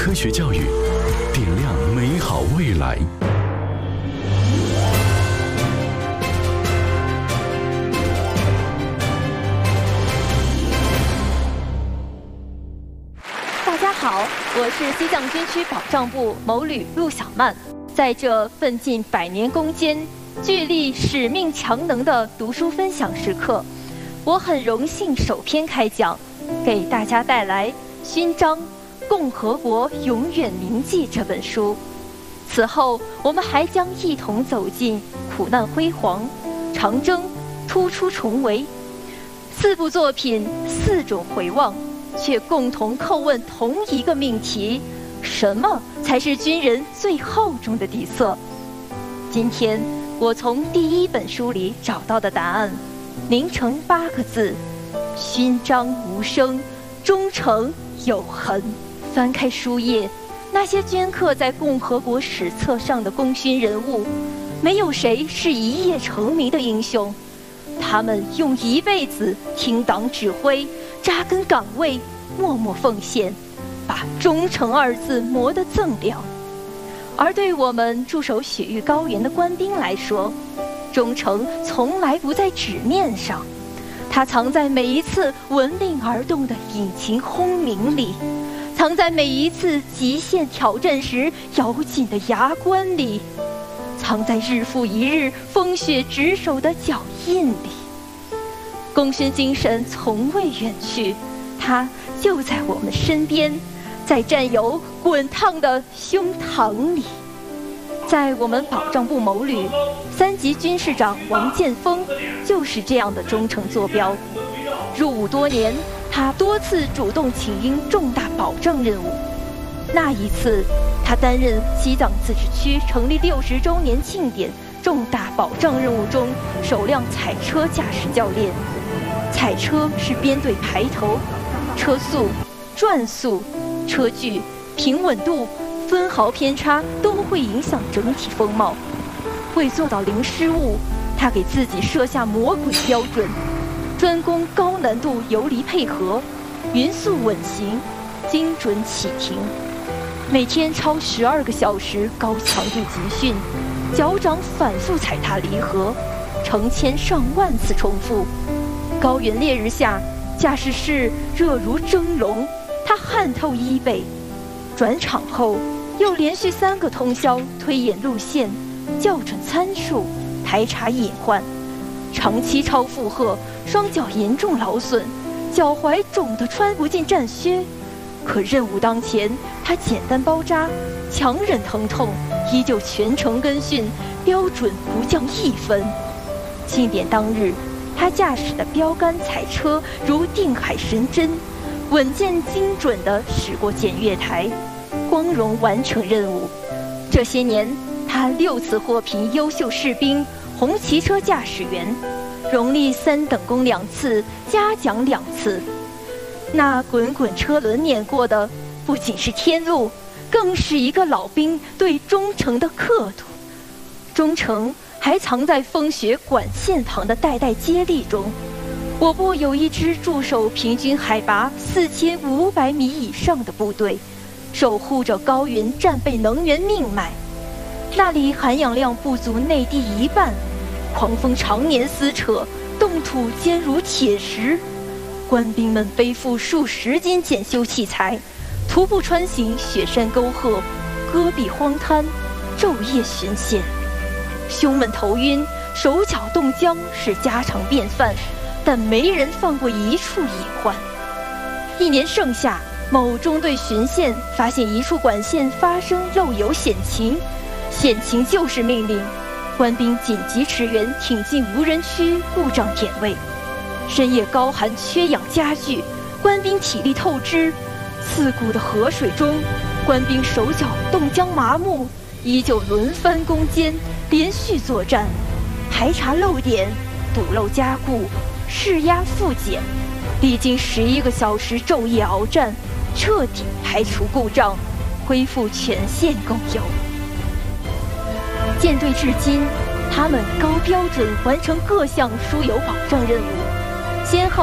科学教育，点亮美好未来。 大家好，我是西藏军区保障部某旅陆小曼。在这奋进100年攻坚、聚力使命强能的读书分享时刻，我很荣幸首篇开讲，给大家带来《勋章：共和国永远铭记》这本书。此后，我们还将一同走进苦难辉煌、长征、突出重围4部作品，4种回望，却共同叩问同一个命题：什么才是军人最厚重的底色？今天我从第1本书里找到的答案，凝成8个字：勋章无声，忠诚有痕。翻开书页，那些镌刻在共和国史册上的功勋人物，没有谁是一夜成名的英雄，他们用一辈子听党指挥，扎根岗位，默默奉献，把忠诚2字磨得锃亮。而对我们驻守雪域高原的官兵来说，忠诚从来不在纸面上，它藏在每一次闻令而动的引擎轰鸣里，藏在每一次极限挑战时咬紧的牙关里，藏在日复一日风雪值守的脚印里。功勋精神从未远去，它就在我们身边，在战友滚烫的胸膛里。在我们保障部某旅，3级军士长王建锋就是这样的忠诚坐标。入伍多年，他多次主动请缨重大保障任务。那一次，他担任西藏自治区成立60周年庆典重大保障任务中首辆彩车驾驶教练。彩车是编队排头，车速、转速、车距、平稳度、分毫偏差都会影响整体风貌。为做到零失误，他给自己设下魔鬼标准，专攻高难度游离配合，匀速稳行，精准启停。每天超12个小时高强度集训，脚掌反复踩踏离合，成千上万次重复。高原烈日下，驾驶室热如蒸笼，他汗透衣背。转场后，又连续3个通宵推演路线，校准参数，排查隐患。长期超负荷，双脚严重劳损，脚踝肿得穿不进战靴。可任务当前，他简单包扎，强忍疼痛，依旧全程跟训，标准不降1分。庆典当日，他驾驶的标杆彩车如定海神针，稳健精准地驶过检阅台，光荣完成任务。这些年，他6次获评优秀士兵、红旗车驾驶员，荣立3等功2次，嘉奖2次。那滚滚车轮碾过的不仅是天路，更是一个老兵对忠诚的刻度。忠诚还藏在风雪管线旁的代代接力中。我部有一支驻守平均海拔4500米以上的部队，守护着高原战备能源命脉。那里含氧量不足内地1半，狂风常年撕扯，冻土坚如铁石。官兵们背负数10斤检修器材，徒步穿行雪山沟壑，戈壁荒滩，昼夜巡线。胸闷头晕，手脚冻僵是家常便饭，但没人放过一处隐患。一年盛夏，某中队巡线发现一处管线发生漏油险情，险情就是命令，官兵紧急驰援，挺进无人区，故障点位。深夜高寒缺氧加剧，官兵体力透支，刺骨的河水中，官兵手脚冻僵麻木，依旧轮番攻坚，连续作战，排查漏点，堵漏加固，试压复检，历经11个小时昼夜鏖战，彻底排除故障，恢复全线供油。舰队至今，他们高标准完成各项输油保障任务，先后